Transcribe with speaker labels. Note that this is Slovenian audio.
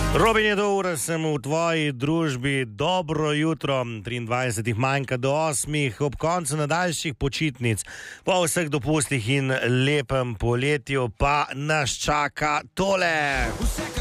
Speaker 1: Robin je do ure, sem v tvoji družbi, dobro jutro, 23 manjka do 8, ob koncu nadaljših počitnic, po vseh dopustih in lepem poletju pa nas čaka tole.